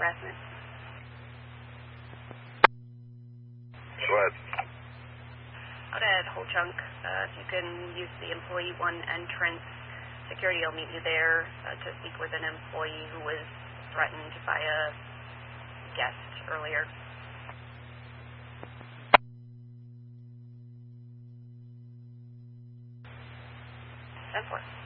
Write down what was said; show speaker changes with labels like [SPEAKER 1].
[SPEAKER 1] harassment.
[SPEAKER 2] Go ahead.
[SPEAKER 1] Out at Whole Chunk, if you can use the employee 1 entrance, security will meet you there to speak with an employee who was threatened by a guest earlier. 10-4.